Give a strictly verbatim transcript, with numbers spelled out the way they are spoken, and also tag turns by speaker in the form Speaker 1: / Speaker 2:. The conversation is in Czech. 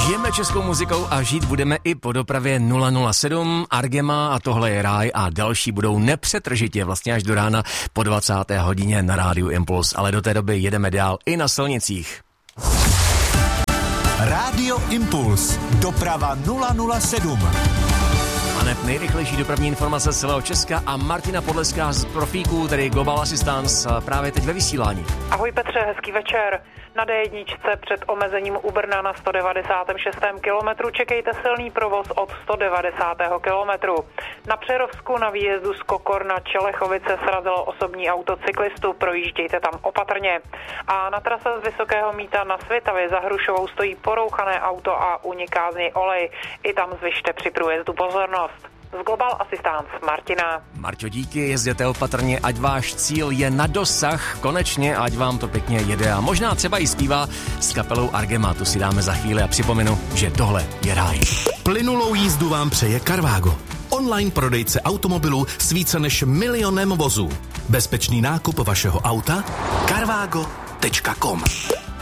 Speaker 1: Žijeme českou muzikou a žít budeme i po dopravě nula nula sedm, Argema a Tohle je ráj a další budou nepřetržitě vlastně až do rána po dvacáté hodině na rádiu Impuls, ale do té doby jedeme dál i na silnicích.
Speaker 2: Rádio Impuls. Doprava nula nula sedm.
Speaker 1: A hned nejrychlejší dopravní informace z celého Česka a Martina Podleská z Profíků, tedy Global Assistance, právě teď ve vysílání.
Speaker 3: Ahoj Petře, hezký večer. Na dé jedna před omezením u Brna na sto devadesátém šestém kilometru čekejte silný provoz od sto devadesátého kilometru. Na Přerovsku na výjezdu z Kokor na Čelechovice srazilo osobní auto cyklistu, projíždějte tam opatrně. A na trase z Vysokého Mýta na Svitavě za Hrušovou stojí porouchané auto a uniká z něj olej. I tam zvyšte při průjezdu pozornost. Z Global Assistance Martina.
Speaker 1: Marťo, díky, jezděte opatrně, ať váš cíl je na dosah, konečně, ať vám to pěkně jede a možná třeba i zpívá s kapelou Argema, tu si dáme za chvíli a připomenu, že tohle je ráj.
Speaker 4: Plynulou jízdu vám přeje Carvago. Online prodejce automobilů s více než milionem vozů. Bezpečný nákup vašeho auta carvago tečka com.